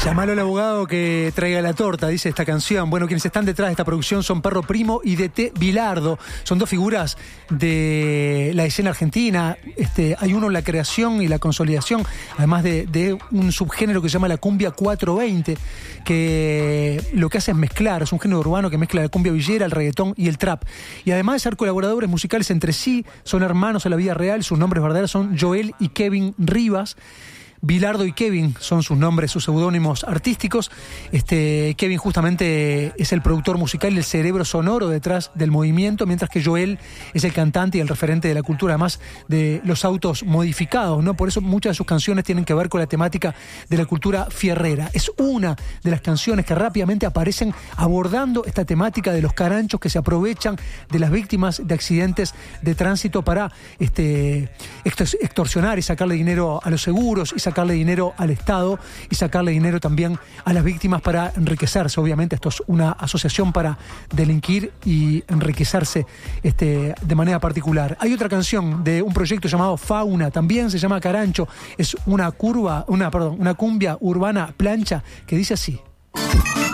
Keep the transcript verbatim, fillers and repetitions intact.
Llamalo al abogado que traiga la torta, dice esta canción. Bueno, quienes están detrás de esta producción son Perro Primo y D T Bilardo. Son dos figuras de la escena argentina. Este, hay uno en la creación y la consolidación, además de, de un subgénero que se llama la cumbia cuatrocientos veinte, que lo que hace es mezclar, es un género urbano que mezcla la cumbia villera, el reggaetón y el trap. Y además de ser colaboradores musicales entre sí, son hermanos en la vida real. Sus nombres verdaderos son Joel y Kevin Rivas. Bilardo y Kevin son sus nombres, sus seudónimos artísticos. Este, Kevin justamente es el productor musical y el cerebro sonoro detrás del movimiento, mientras que Joel es el cantante y el referente de la cultura, además de los autos modificados, ¿no? Por eso muchas de sus canciones tienen que ver con la temática de la cultura fierrera. Es una de las canciones que rápidamente aparecen abordando esta temática de los caranchos que se aprovechan de las víctimas de accidentes de tránsito para este, extorsionar y sacarle dinero a los seguros y sacarle dinero al Estado y sacarle dinero también a las víctimas para enriquecerse. Obviamente esto es una asociación para delinquir y enriquecerse este, de manera particular. Hay otra canción de un proyecto llamado Fauna, también se llama Carancho, es una curva, una, perdón, una cumbia urbana plancha que dice así.